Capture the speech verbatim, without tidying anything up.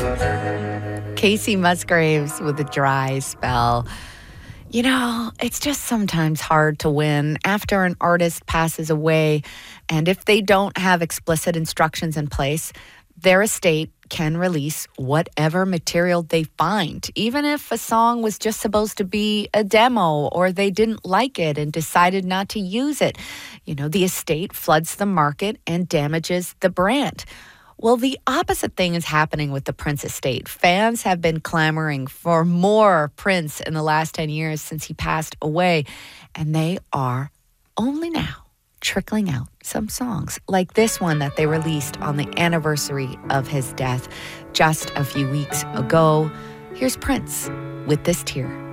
Casey Musgraves with a dry spell. You know, it's just sometimes hard to win after an artist passes away, and if they don't have explicit instructions in place, their estate can release whatever material they find, even if a song was just supposed to be a demo or they didn't like it and decided not to use it. You know, the estate floods the market and damages the brand. Well, the opposite thing is happening with the Prince estate. Fans have been clamoring for more Prince in the last ten years since he passed away, and they are only now trickling out some songs like this one that they released on the anniversary of his death just a few weeks ago. Here's Prince with This Tear.